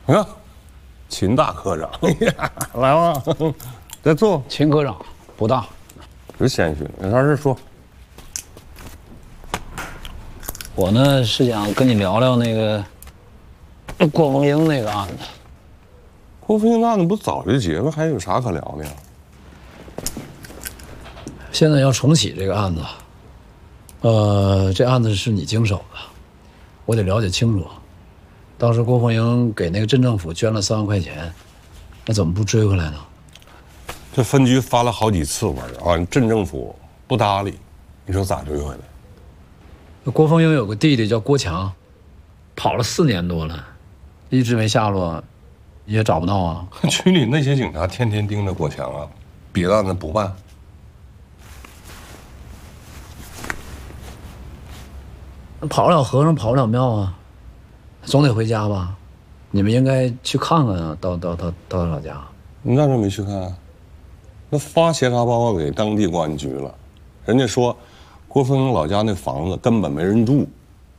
你看，秦大科长，来吧，再坐。 秦科长不大， 别谦虚，有啥事说。 我呢是想跟你聊聊那个郭凤英那个案子。 郭凤英案子不早就结了，还有啥可聊的呀？ 现在要重启这个案子，这案子是你经手的，我得了解清楚。当时郭凤英给那个镇政府捐了3万块钱，那怎么不追回来呢？ 这分局发了好几次文啊，镇政府不搭理，你说咋追回来？ 郭凤英有个弟弟叫郭强，跑了4年多了，一直没下落，也找不到啊。 局里那些警察天天盯着郭强啊，别的案子不办。 跑不了和尚跑不了庙啊，总得回家吧？你们应该去看看啊，到他老家。 你咋就没去看啊？那发协查报告给当地公安局了，人家说郭凤英老家那房子根本没人住，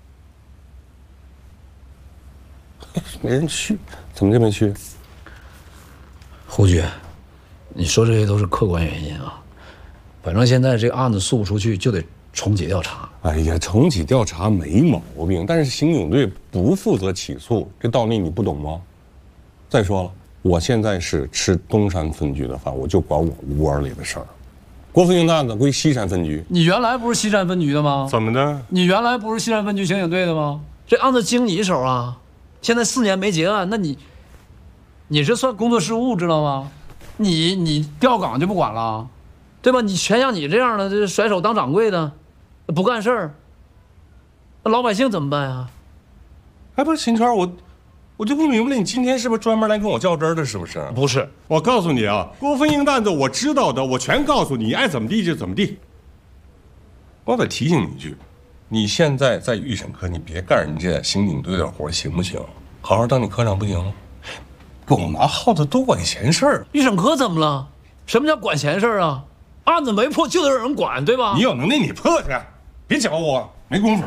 没人去，怎么就没去？ 胡局，你说这些都是客观原因啊。反正现在这个案子诉不出去，就得重启调查。 哎呀，重启调查没毛病，但是刑警队不负责起诉，这道理你不懂吗？再说了，我现在是吃东山分局的饭，我就管我窝里的事儿。郭凤英的案子归西山分局。 你原来不是西山分局的吗？ 怎么的？ 你原来不是西山分局刑警队的吗？这案子经你手啊，现在4年没结案，那你这算工作失误，知道吗？你调岗就不管了，对吧？你全像你这样的，这甩手当掌柜的，不干事儿，那老百姓怎么办呀？ 哎，不是秦川，我就不明白了，你今天是不是专门来跟我较真的？是不是？ 不是， 我告诉你啊，郭凤英案子我知道的，我全告诉你，爱怎么地就怎么地。我得提醒你一句，你现在在预审科，你别干人家刑警队的活，行不行？好好当你科长不行吗？狗拿耗子多管闲事儿。 预审科怎么了？什么叫管闲事儿啊？案子没破就得有人管，对吧？ 你有能耐你破去，别搅我，没工夫。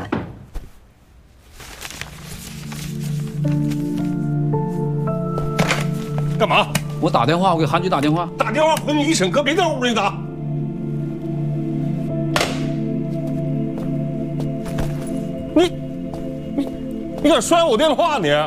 干嘛？ 我打电话，我给韩局打电话。 打电话回你预审科，别在屋里打。你敢摔我电话你？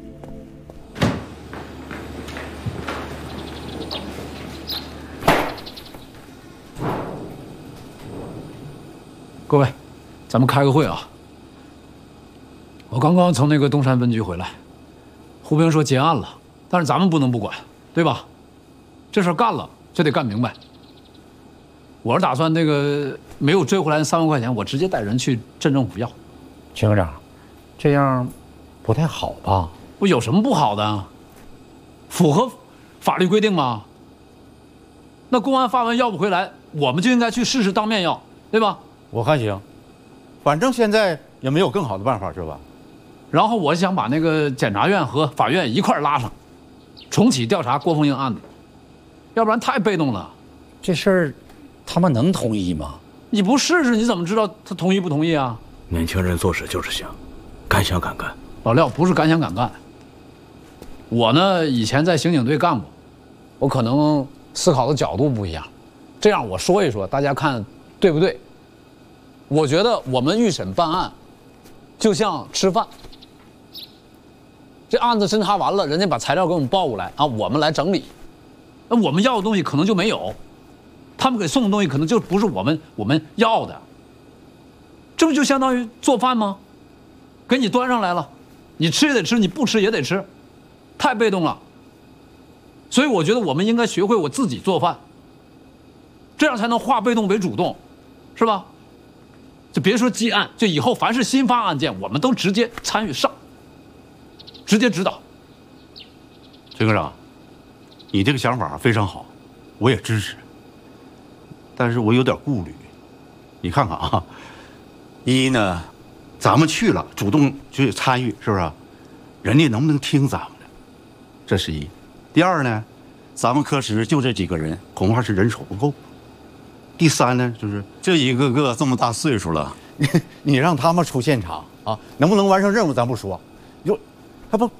各位，咱们开个会啊。我刚刚从那个东山分局回来，胡兵说结案了，但是咱们不能不管，对吧？这事干了就得干明白。我是打算那个没有追回来那3万块钱，我直接带人去镇政府要。 秦科长，这样不太好吧？ 不有什么不好的？符合法律规定吗？那公安发文要不回来，我们就应该去试试当面要，对吧？ 我看行，反正现在也没有更好的办法，是吧？ 然后我想把那个检察院和法院一块拉上，重启调查郭凤英案子，要不然太被动了。 这事儿，他们能同意吗？ 你不试试你怎么知道他同意不同意啊？ 年轻人做事就是想，敢想敢干。 老廖不是敢想敢干，我呢以前在刑警队干过，我可能思考的角度不一样。这样我说一说，大家看对不对？我觉得我们预审办案，就像吃饭。这案子侦查完了，人家把材料给我们报过来啊，我们来整理。那我们要的东西可能就没有，他们给送的东西可能就不是我们要的。这不就相当于做饭吗？给你端上来了，你吃也得吃，你不吃也得吃，太被动了。所以我觉得我们应该学会我自己做饭，这样才能化被动为主动，是吧？就别说积案，就以后凡是新发案件，我们都直接参与上，直接指导。 陈科长，你这个想法非常好，我也支持。但是我有点顾虑，你看看啊，一呢，咱们去了，主动去参与，是不是？人家能不能听咱们的？这是一。第二呢，咱们科室就这几个人，恐怕是人手不够。第三呢，就是这一个个这么大岁数了， 你让他们出现场啊，能不能完成任务咱不说，他不